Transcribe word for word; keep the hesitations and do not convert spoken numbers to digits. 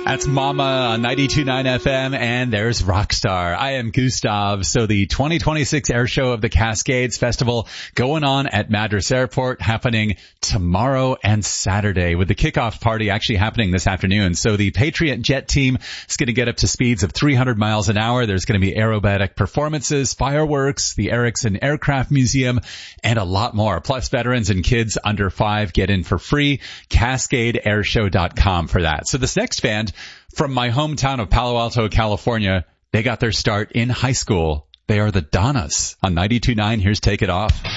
That's Mama on ninety-two point nine F M, and there's Rockstar. I am Gustav. So the twenty twenty-six Air Show of the Cascades Festival going on at Madras Airport, happening tomorrow and Saturday, with the kickoff party actually happening this afternoon. So the Patriot jet team is going to get up to speeds of three hundred miles an hour. There's going to be aerobatic performances, fireworks, the Erickson Aircraft Museum, and a lot more. Plus, veterans and kids under five get in for free. Cascade Air Show dot com for that. So this next band, from my hometown of Palo Alto, California, they got their start in high school. They are the Donnas on ninety-two point nine. Here's Take It Off.